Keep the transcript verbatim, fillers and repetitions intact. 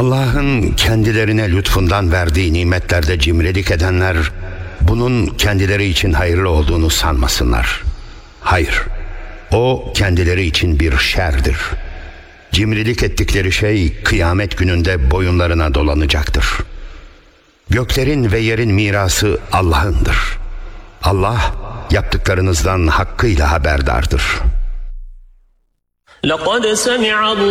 Allah'ın kendilerine lütfundan verdiği nimetlerde cimrilik edenler, bunun kendileri için hayırlı olduğunu sanmasınlar. Hayır, o kendileri için bir şerdir. Cimrilik ettikleri şey kıyamet gününde boyunlarına dolanacaktır. Göklerin ve yerin mirası Allah'ındır. Allah yaptıklarınızdan hakkıyla haberdardır. لَقَدْ سَمِعَ